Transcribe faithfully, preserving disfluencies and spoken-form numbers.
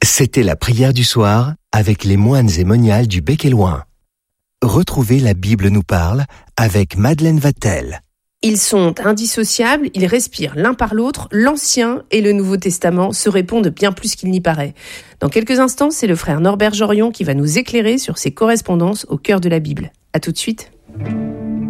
C'était la prière du soir avec les moines et moniales du Bec et Loing. Retrouvez La Bible nous parle avec Madeleine Vatel. Ils sont indissociables, ils respirent l'un par l'autre, l'Ancien et le Nouveau Testament se répondent bien plus qu'il n'y paraît. Dans quelques instants, c'est le frère Norbert Jorion qui va nous éclairer sur ces correspondances au cœur de la Bible. À tout de suite.